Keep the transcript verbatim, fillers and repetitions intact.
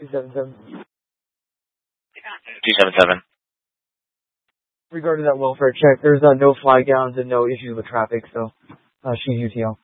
two seven seven. two seven seven. Regarding that welfare check, there's uh, no flag downs and no issues with traffic, so uh, she's U T L.